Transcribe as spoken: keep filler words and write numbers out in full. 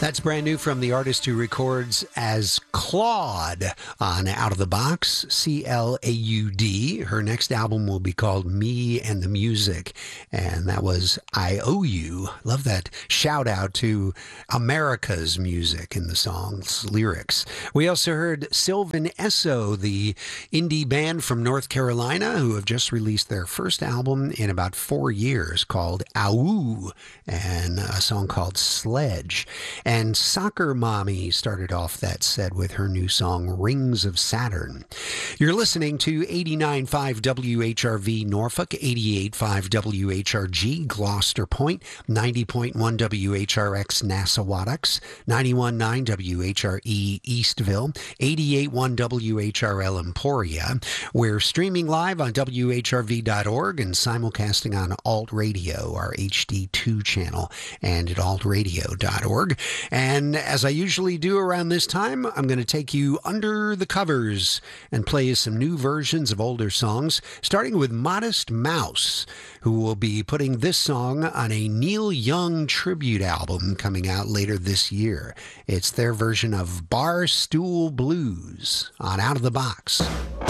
That's brand new from the artist who records as Claude on Out of the Box, C L A U D. Her next album will be called Me and the Music, and that was I Owe You. Love that shout out to America's music in the song's lyrics. We also heard Sylvan Esso, the indie band from North Carolina, who have just released their first album in about four years called Ow, and a song called Sledge. And Soccer Mommy started off that set with her new song, Rings of Saturn. You're listening to eighty-nine point five W H R V Norfolk, eighty-eight point five W H R G Gloucester Point, ninety point one W H R X Nassawadox, ninety-one point nine W H R E Eastville, eighty-eight point one W H R L Emporia. We're streaming live on W H R V dot org and simulcasting on Alt Radio, our H D two channel, and at alt radio dot org. And as I usually do around this time, I'm going to take you under the covers and play you some new versions of older songs, starting with Modest Mouse, who will be putting this song on a Neil Young tribute album coming out later this year. It's their version of Barstool Blues on Out of the Box.